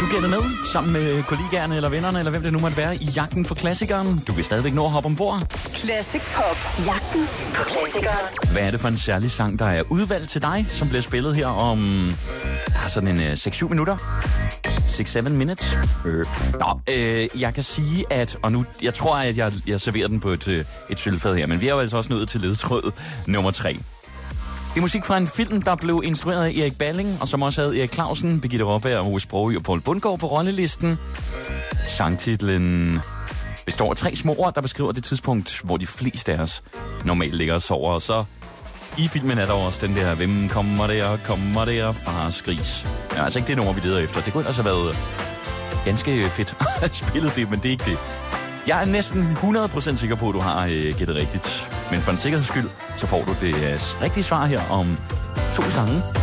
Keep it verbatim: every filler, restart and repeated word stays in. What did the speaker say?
du gættet med sammen med kollegaerne eller vennerne, eller hvem det nu måtte være, i jagten for klassikeren? Du kan stadigvæk nå at hoppe ombord. Classic Pop. Jagten på klassikeren. Hvad er det for en særlig sang, der er udvalgt til dig, som bliver spillet her om ja, sådan en uh, seks syv minutter? seks syv minutes. Øh. Nå, øh, jeg kan sige, at... Og nu, jeg tror, at jeg, jeg serverer den på et, et sølvfad her, men vi er jo altså også nået til ledtråd nummer tre. Det er musik fra en film, der blev instrueret af Erik Balling, og som også havde Erik Clausen, Birgitte Raaberg, Ove Sprogøe og Poul Bundgaard på rollelisten. Sangtitlen består af tre små ord, der beskriver det tidspunkt, hvor de fleste af os normalt ligger og sover. Og så i filmen er der også den der, hvem kommer der, kommer der, fars gris. Ja, altså ikke det nummer, vi leder efter. Det kunne ellers have været ganske fedt at spille det, men det er ikke det. Jeg er næsten hundrede procent sikker på, at du har øh, gættet rigtigt. Men for en sikkerheds skyld, så får du det øh, rigtige svar her om to sange.